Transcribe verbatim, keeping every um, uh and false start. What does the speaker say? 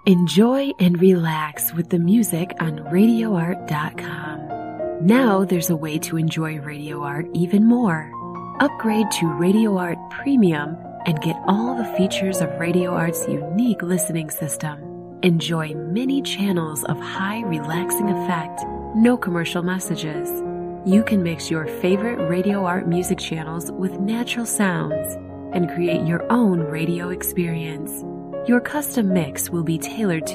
Enjoy and relax with the music on radio art dot com. Now there's a way to enjoy Radio Art even more. Upgrade to Radio Art Premium and get all the features of Radio Art's unique listening system. Enjoy many channels of high relaxing effect, no commercial messages. You can mix your favorite Radio Art music channels with natural sounds and create your own radio experience. Your custom mix will be tailored to